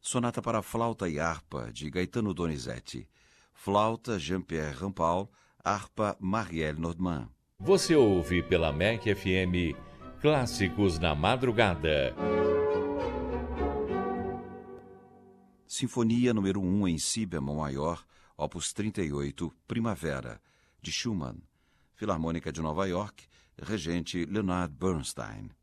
Sonata para flauta e harpa, de Gaetano Donizetti. Flauta, Jean-Pierre Rampal. Harpa, Marielle Nordman. Você ouve pela MEC FM Clássicos na Madrugada. Sinfonia número 1 em si bemol maior, opus 38, Primavera, de Schumann. Filarmônica de Nova York, regente Leonard Bernstein.